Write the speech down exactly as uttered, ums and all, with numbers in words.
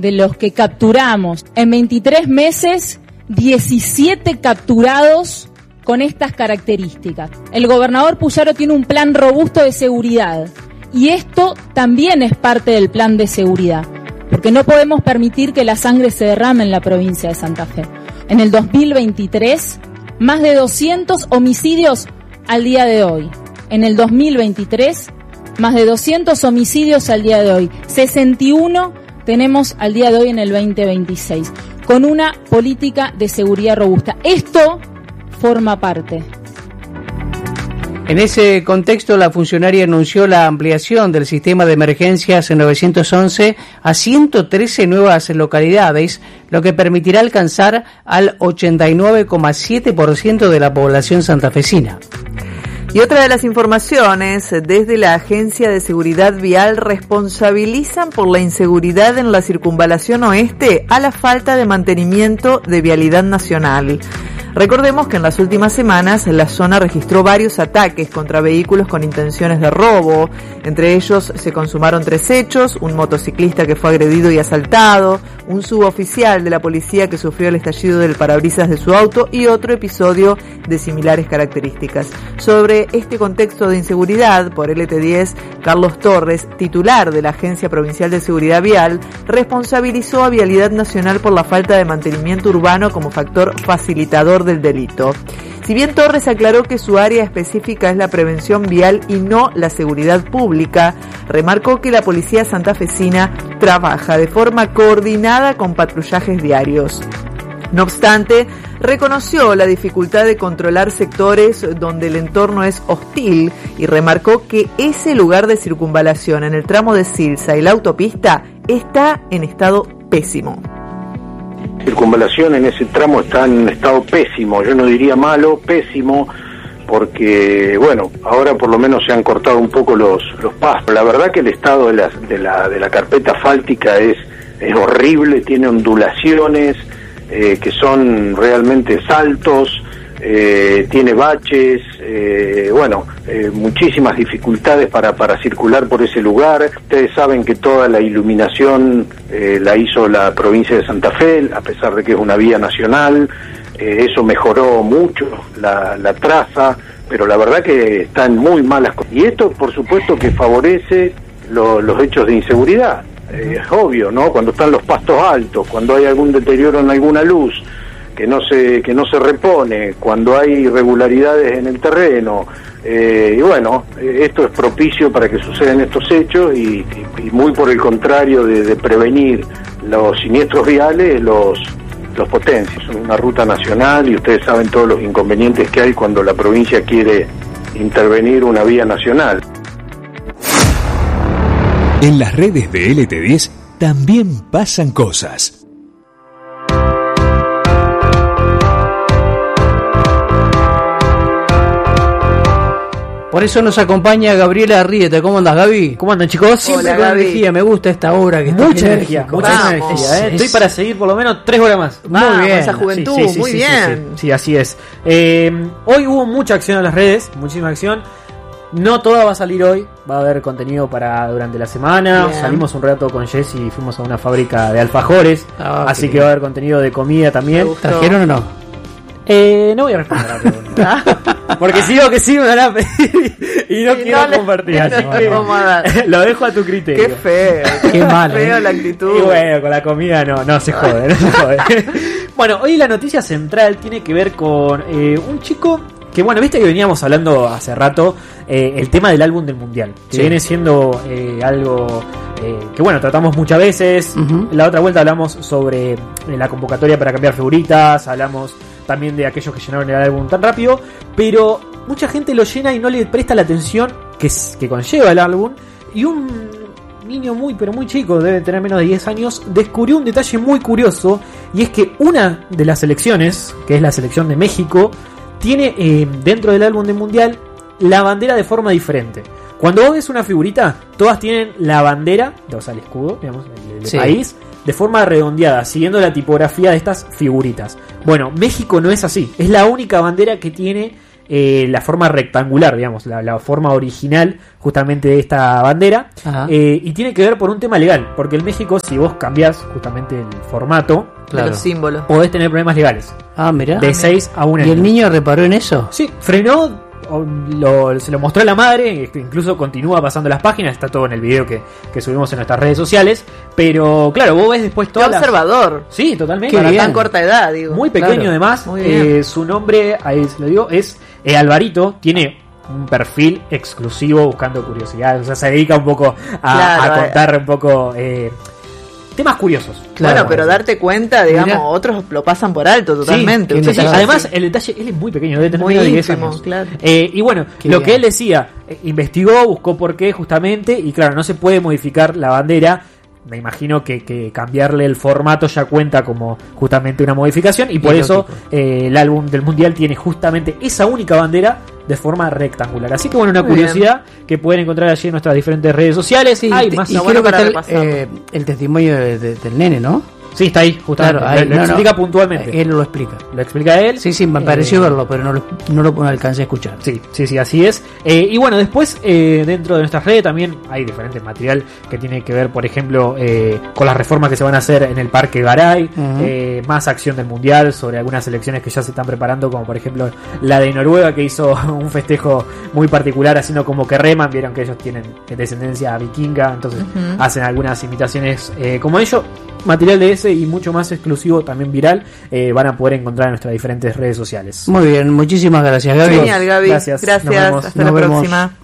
de los que capturamos en veintitrés meses, diecisiete capturados con estas características. El gobernador Puyaro tiene un plan robusto de seguridad y esto también es parte del plan de seguridad, porque no podemos permitir que la sangre se derrame en la provincia de Santa Fe. En el dos mil veintitrés, más de doscientos homicidios al día de hoy. En el dos mil veintitrés, más de doscientos homicidios al día de hoy. sesenta y uno tenemos al día de hoy en el veinte veintiséis, con una política de seguridad robusta. Esto forma parte. En ese contexto, la funcionaria anunció la ampliación del sistema de emergencias en novecientos once a ciento trece nuevas localidades, lo que permitirá alcanzar al ochenta y nueve coma siete por ciento de la población santafesina. Y otra de las informaciones, desde la Agencia de Seguridad Vial responsabilizan por la inseguridad en la circunvalación oeste a la falta de mantenimiento de vialidad nacional. Recordemos que en las últimas semanas la zona registró varios ataques contra vehículos con intenciones de robo. Entre ellos se consumaron tres hechos: un motociclista que fue agredido y asaltado, un suboficial de la policía que sufrió el estallido del parabrisas de su auto y otro episodio de similares características. Sobre este contexto de inseguridad por L T diez, Carlos Torres, titular de la Agencia Provincial de Seguridad Vial, responsabilizó a Vialidad Nacional por la falta de mantenimiento urbano como factor facilitador del delito. Si bien Torres aclaró que su área específica es la prevención vial y no la seguridad pública, remarcó que la policía santafesina trabaja de forma coordinada con patrullajes diarios. No obstante, reconoció la dificultad de controlar sectores donde el entorno es hostil y remarcó que ese lugar de circunvalación en el tramo de Silsa y la autopista está en estado pésimo. Circunvalación en ese tramo está en un estado pésimo, yo no diría malo, pésimo, porque bueno, ahora por lo menos se han cortado un poco los los pasos. La verdad que el estado de la de la de la carpeta asfáltica es es horrible, tiene ondulaciones eh, que son realmente saltos, eh, tiene baches, eh, bueno, eh, muchísimas dificultades para para circular por ese lugar. Ustedes saben que toda la iluminación eh, la hizo la provincia de Santa Fe, a pesar de que es una vía nacional. Eh, eso mejoró mucho la, la traza, pero la verdad que está en muy malas condiciones. Y esto, por supuesto, que favorece lo, los hechos de inseguridad. Eh, es obvio, ¿no? Cuando están los pastos altos, cuando hay algún deterioro en alguna luz que no se que no se repone, cuando hay irregularidades en el terreno, eh, y bueno, eh, esto es propicio para que sucedan estos hechos y, y, y muy por el contrario de, de prevenir los siniestros viales, los los potencias. Es una ruta nacional y ustedes saben todos los inconvenientes que hay cuando la provincia quiere intervenir una vía nacional. En las redes de L T diez también pasan cosas. Por eso nos acompaña Gabriela Arrieta. ¿Cómo andas, Gaby? ¿Cómo andan, chicos? Siempre Hola, con Gaby. energía. Me gusta esta hora que está Mucha llena energía, de- mucha Vamos. energía, ¿eh? Es- Estoy para seguir por lo menos tres horas más. Vamos, Muy bien. esa juventud, Sí, sí, sí, muy sí, bien. Sí, sí, así es. Eh, hoy hubo mucha acción en las redes, muchísima acción. No toda va a salir hoy, va a haber contenido para durante la semana. Bien. Salimos un rato con Jessy y fuimos a una fábrica de alfajores, Ah, así qué que bien. va a haber contenido de comida también. Me gustó. ¿Trajeron o no? Eh, no voy a responder a la pregunta. Porque si digo que sí me van a pedir y no Y quiero no le- compartir. no así le que vamos a dar. lo dejo a tu criterio. Qué feo. Qué mal, feo ¿eh? la actitud. Y bueno, con la comida no, no se jode, no se jode. Bueno, hoy la noticia central tiene que ver con eh, un chico que, bueno, viste que veníamos hablando hace rato eh, el tema del álbum del mundial, que Sí. viene siendo eh, algo eh, que, bueno, tratamos muchas veces. Ujú. La otra vuelta hablamos sobre eh, la convocatoria para cambiar figuritas, hablamos también de aquellos que llenaron el álbum tan rápido, pero mucha gente lo llena y no le presta la atención que, es- que conlleva el álbum. Y un niño muy, pero muy chico, debe tener menos de diez años, descubrió un detalle muy curioso, y es que una de las selecciones, que es la selección de México, tiene eh, dentro del álbum del mundial la bandera de forma diferente. Cuando vos ves una figurita, todas tienen la bandera, o sea, el escudo, digamos, del, del Sí. país, de forma redondeada, siguiendo la tipografía de estas figuritas. Bueno, México no es así, es la única bandera que tiene eh, la forma rectangular, digamos, la, la forma original justamente de esta bandera, eh, y tiene que ver por un tema legal, porque en México si vos cambiás justamente el formato, claro, de los símbolos, podés tener problemas legales. Ah, mirá. De seis a un año. ¿Y el niño reparó en eso? Sí, frenó, lo, se lo mostró a la madre, incluso continúa pasando las páginas, está todo en el video que, que subimos en nuestras redes sociales, pero claro, vos ves después todo. Qué observador. Las... Sí, totalmente. Para tan corta edad, digo. Muy pequeño, claro, además. Muy eh, su nombre, ahí se lo digo, es eh, Alvarito, tiene un perfil exclusivo buscando curiosidades, o sea, se dedica un poco a, claro, a contar un poco eh, temas curiosos. Claro. Bueno, pero darte cuenta, digamos, Mirá. otros lo pasan por alto totalmente. Sí, sí, sí. Además, el detalle, él es muy pequeño, debe tener muy de diez años. Claro. Eh, y bueno, qué lo bien. que él decía, eh, investigó, buscó por qué justamente, y claro, no se puede modificar la bandera. Me imagino que, que cambiarle el formato ya cuenta como justamente una modificación, y por eso eh, el álbum del Mundial tiene justamente esa única bandera de forma rectangular. Así que bueno, una Muy curiosidad bien. que pueden encontrar allí en nuestras diferentes redes sociales. Sí, Hay te, más y creo que está el, eh, el testimonio de, de, del nene, ¿no? Sí, está ahí, justamente. Claro, ahí, lo, lo no, explica no, puntualmente. Él lo explica. Lo explica él. Sí, sí, me eh, pareció verlo, pero no lo, no lo alcancé a escuchar. Sí, sí, sí, así es. Eh, y bueno, después, eh, dentro de nuestras redes también hay diferentes material que tiene que ver, por ejemplo, eh, con las reformas que se van a hacer en el Parque Garay, uh-huh. eh, más acción del Mundial sobre algunas elecciones que ya se están preparando, como por ejemplo la de Noruega, que hizo un festejo muy particular, haciendo como que reman. Vieron que ellos tienen descendencia vikinga, entonces uh-huh. hacen algunas imitaciones eh, como ellos. Material de ese y mucho más exclusivo, también viral, eh, van a poder encontrar en nuestras diferentes redes sociales. Muy bien, muchísimas gracias, Gaby. Genial, Gaby. Gracias. Gracias. Hasta Nos la vemos. próxima.